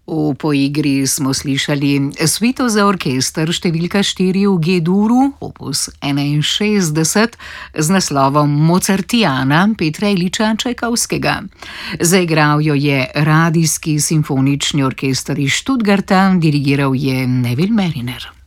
V poigri smo slišali suito za orkester številka 4 v G-duru, opus 61, z naslovom Mozartiana Petra Iljiča Čajkovskega. Zaigral jo je Radijski simfonični orkester iz Stuttgarta, dirigiral je Neville Marriner.